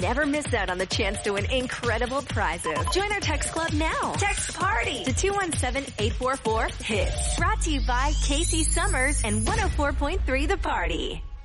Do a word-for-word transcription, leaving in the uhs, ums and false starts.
never miss out on the chance to win incredible prizes. Join our text club now. Text PARTY to two one seven, eight four four, HITS. Brought to you by Casey Summers and one oh four point three The Party.